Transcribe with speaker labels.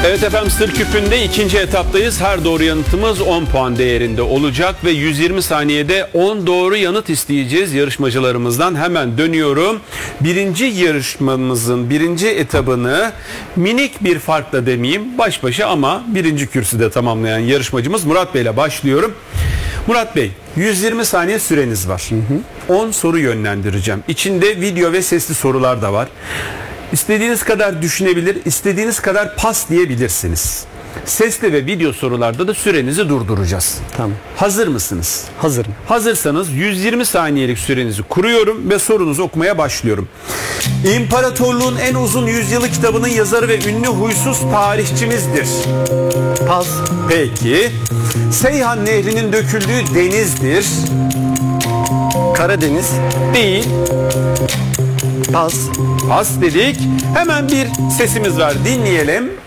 Speaker 1: Evet efendim, Sır Küpü'nde ikinci etaptayız. Her doğru yanıtımız 10 puan değerinde olacak ve 120 saniyede 10 doğru yanıt isteyeceğiz yarışmacılarımızdan. Hemen dönüyorum. Birinci yarışmamızın birinci etabını minik bir farkla demeyeyim, baş başa ama birinci kürsüde tamamlayan yarışmacımız Murat Bey ile başlıyorum. Murat Bey, 120 saniye süreniz var. 10 soru yönlendireceğim. İçinde video ve sesli sorular da var. İstediğiniz kadar düşünebilir, istediğiniz kadar pas diyebilirsiniz. Sesli ve video sorularda da sürenizi durduracağız.
Speaker 2: Tamam.
Speaker 1: Hazır mısınız?
Speaker 2: Hazırım.
Speaker 1: Hazırsanız 120 saniyelik sürenizi kuruyorum ve sorunuzu okumaya başlıyorum. İmparatorluğun en uzun yüzyılı kitabının yazarı ve ünlü huysuz tarihçimizdir.
Speaker 2: Pas.
Speaker 1: Peki. Seyhan Nehri'nin döküldüğü denizdir.
Speaker 2: Karadeniz.
Speaker 1: Değil.
Speaker 2: Pas.
Speaker 1: Pas dedik. Hemen bir sesimiz var. Dinleyelim.